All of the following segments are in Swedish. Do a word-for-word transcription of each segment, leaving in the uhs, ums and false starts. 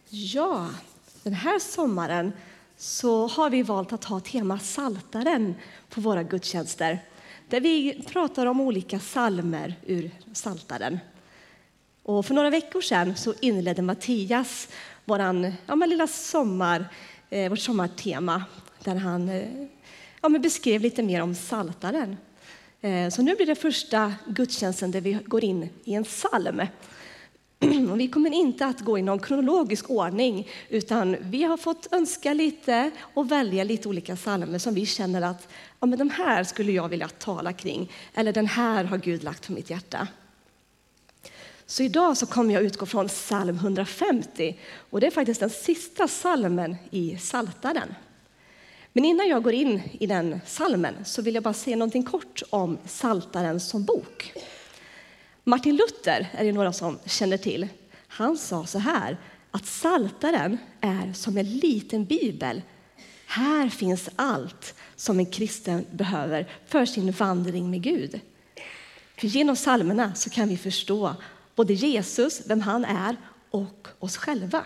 Ja, den här sommaren så har vi valt att ha tema Psaltaren på våra gudstjänster. Där vi pratar om olika psalmer ur Psaltaren. Och för några veckor sedan så inledde Mattias våran, ja, men lilla sommar, eh, vårt sommartema. Där han eh, ja, men beskrev lite mer om Psaltaren. Eh, så nu blir det första gudstjänsten där vi går in i en psalm. Och vi kommer inte att gå i någon kronologisk ordning, utan vi har fått önska lite och välja lite olika psalmer som vi känner att ja, men de här skulle jag vilja tala kring, eller den här har Gud lagt på mitt hjärta. Så idag så kommer jag utgå från psalm hundrafemtio, och det är faktiskt den sista psalmen i Psaltaren. Men innan jag går in i den psalmen så vill jag bara säga någonting kort om Psaltaren som bok. Martin Luther är det några som känner till. Han sa så här, att Psaltaren är som en liten bibel. Här finns allt som en kristen behöver för sin vandring med Gud. För genom psalmerna så kan vi förstå både Jesus, vem han är, och oss själva.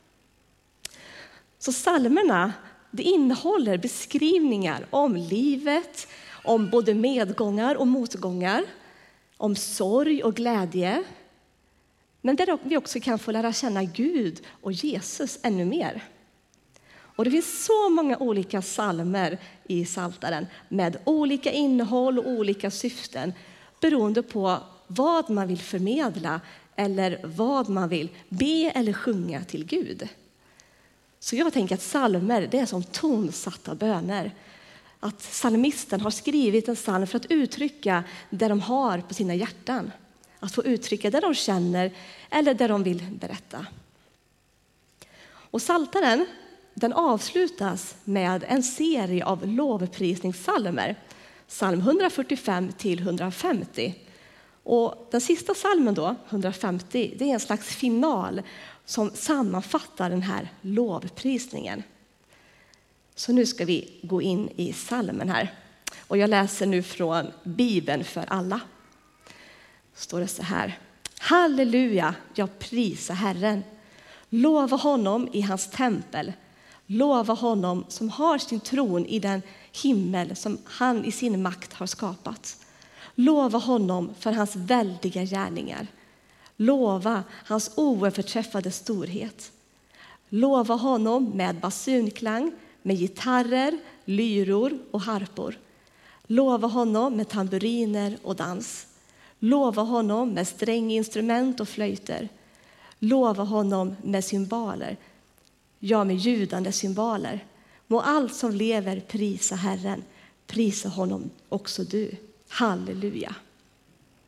Så psalmerna, det innehåller beskrivningar om livet, om både medgångar och motgångar, om sorg och glädje, men där vi också kan få lära känna Gud och Jesus ännu mer. Och det finns så många olika psalmer i Psaltaren med olika innehåll och olika syften beroende på vad man vill förmedla eller vad man vill be eller sjunga till Gud. Så jag tänker att psalmer, det är som tonsatta böner. Att psalmisten har skrivit en psalm för att uttrycka det de har på sina hjärtan. Att få uttrycka det de känner eller det de vill berätta. Och Psaltaren, den avslutas med en serie av lovprisningspsalmer. Psalm hundrafyrtiofem till hundrafemtio. Och den sista psalmen då, hundrafemtio, det är en slags final som sammanfattar den här lovprisningen. Så nu ska vi gå in i psalmen här. Och jag läser nu från Bibeln för alla. Står det så här. Halleluja, jag prisar Herren. Lova honom i hans tempel. Lova honom som har sin tron i den himmel som han i sin makt har skapat. Lova honom för hans väldiga gärningar. Lova hans oöverträffade storhet. Lova honom med basunklang, med gitarrer, lyror och harpor. Lova honom med tamburiner och dans. Lova honom med stränginstrument och flöjter. Lova honom med cymbaler. Ja, med ljudande cymbaler. Må allt som lever prisa Herren. Prisa honom också du. Halleluja.